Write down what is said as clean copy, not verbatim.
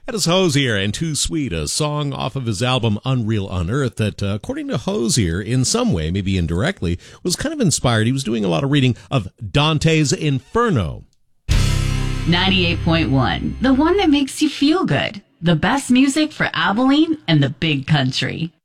That is Hozier and Too Sweet, a song off of his album Unreal Unearthed that, according to Hozier, in some way, maybe indirectly, was kind of inspired. He was doing a lot of reading of Dante's Inferno. 98.1, the one that makes you feel good. The best music for Abilene and the big country.